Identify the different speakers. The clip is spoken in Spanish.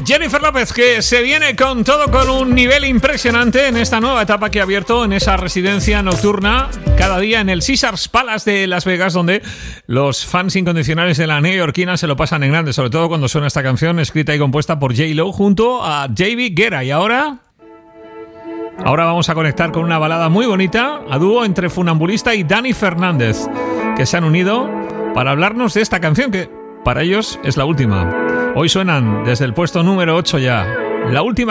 Speaker 1: Jennifer López, que se viene con todo, con un nivel impresionante en esta nueva etapa que ha abierto en esa residencia nocturna cada día en el Caesars Palace de Las Vegas, donde los fans incondicionales de la neoyorquina se lo pasan en grande, sobre todo cuando suena esta canción escrita y compuesta por J-Lo junto a David Guetta. Y ahora vamos a conectar con una balada muy bonita, a dúo entre Funambulista y Dani Fernández, que se han unido para hablarnos de esta canción que para ellos es la última. Hoy suenan desde el puesto número 8 ya. La última